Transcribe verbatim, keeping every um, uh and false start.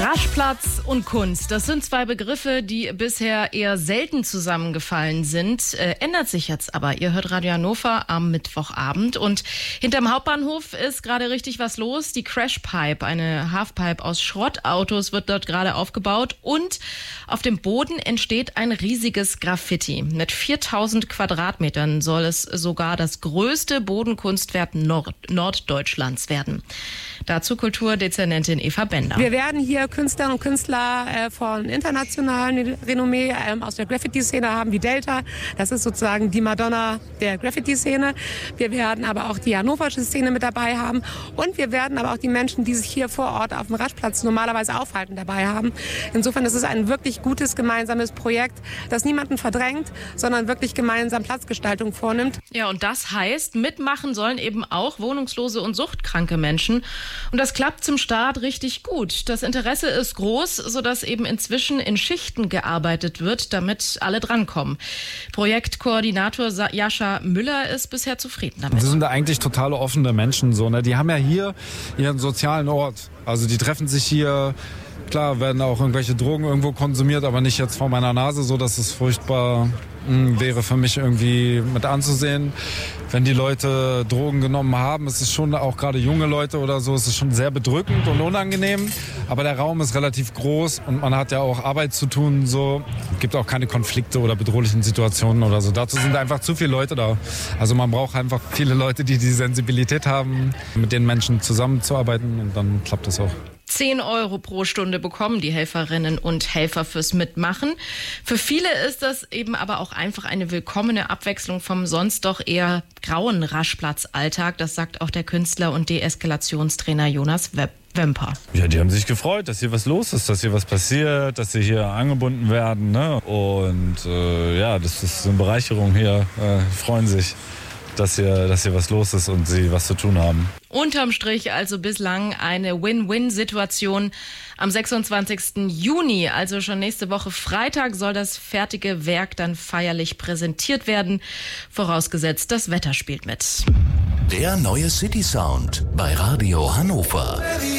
Raschplatz und Kunst, das sind zwei Begriffe, die bisher eher selten zusammengefallen sind. Äh, ändert sich jetzt aber. Ihr hört Radio Hannover am Mittwochabend und hinterm Hauptbahnhof ist gerade richtig was los. Die Crashpipe, eine Halfpipe aus Schrottautos, wird dort gerade aufgebaut und auf dem Boden entsteht ein riesiges Graffiti. Mit viertausend Quadratmetern soll es sogar das größte Bodenkunstwerk Nord- Norddeutschlands werden. Dazu Kulturdezernentin Eva Bender. Wir werden hier Künstlerinnen und Künstler äh, von internationalen Renommee ähm, aus der Graffiti-Szene haben, wie Delta. Das ist sozusagen die Madonna der Graffiti-Szene. Wir werden aber auch die hannoversche Szene mit dabei haben. Und wir werden aber auch die Menschen, die sich hier vor Ort auf dem Raschplatz normalerweise aufhalten, dabei haben. Insofern ist es ein wirklich gutes gemeinsames Projekt, das niemanden verdrängt, sondern wirklich gemeinsam Platzgestaltung vornimmt. Ja, und das heißt, mitmachen sollen eben auch wohnungslose und suchtkranke Menschen. Und das klappt zum Start richtig gut. Das Interesse ist groß, sodass eben inzwischen in Schichten gearbeitet wird, damit alle drankommen. Projektkoordinator Jascha Müller ist bisher zufrieden damit. Das sind da eigentlich totale offene Menschen. So, ne? Die haben ja hier ihren sozialen Ort. Also die treffen sich hier. Klar werden auch irgendwelche Drogen irgendwo konsumiert, aber nicht jetzt vor meiner Nase, so dass es furchtbar mh, wäre für mich irgendwie mit anzusehen. Wenn die Leute Drogen genommen haben, ist es schon auch gerade junge Leute oder so, ist es schon sehr bedrückend und unangenehm. Aber der Raum ist relativ groß und man hat ja auch Arbeit zu tun. So gibt auch keine Konflikte oder bedrohlichen Situationen oder so. Dazu sind einfach zu viele Leute da. Also man braucht einfach viele Leute, die die Sensibilität haben, mit den Menschen zusammenzuarbeiten und dann klappt das auch. zehn Euro pro Stunde bekommen die Helferinnen und Helfer fürs Mitmachen. Für viele ist das eben aber auch einfach eine willkommene Abwechslung vom sonst doch eher grauen Raschplatzalltag. Das sagt auch der Künstler und Deeskalationstrainer Jonas Web. Wemper. Ja, die haben sich gefreut, dass hier was los ist, dass hier was passiert, dass sie hier angebunden werden. Ne? Und äh, ja, das ist eine Bereicherung hier. Äh, freuen sich, dass hier, dass hier was los ist und sie was zu tun haben. Unterm Strich also bislang eine Win-Win-Situation. Am sechsundzwanzigsten Juni, also schon nächste Woche Freitag, soll das fertige Werk dann feierlich präsentiert werden. Vorausgesetzt, das Wetter spielt mit. Der neue City Sound bei Radio Hannover.